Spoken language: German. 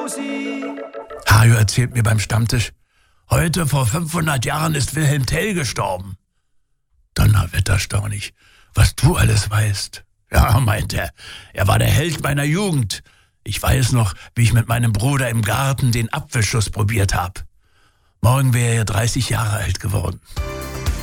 Hajo erzählt mir beim Stammtisch, heute vor 500 Jahren ist Wilhelm Tell gestorben. Donnerwetter, staun ich, was du alles weißt. Ja, meint er war der Held meiner Jugend. Ich weiß noch, wie ich mit meinem Bruder im Garten den Apfelschuss probiert habe. Morgen wäre er 30 Jahre alt geworden.